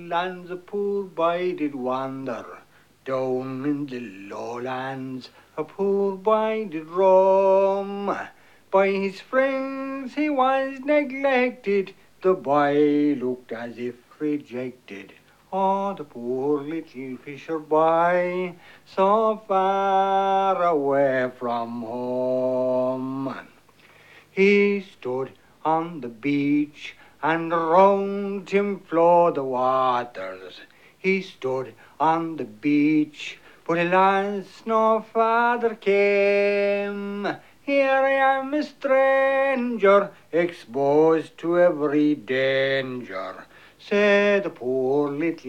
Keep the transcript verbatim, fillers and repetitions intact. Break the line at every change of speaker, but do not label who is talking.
lands a poor boy did wander, down in the lowlands a poor boy did roam. By his friends he was neglected, the boy looked as if rejected. Oh, the poor little fisher boy, so far away from home. He stood on the beach, and round him flowed the waters. He stood on the beach, but alas, no father came. Here I am a stranger, exposed to every danger, said the poor little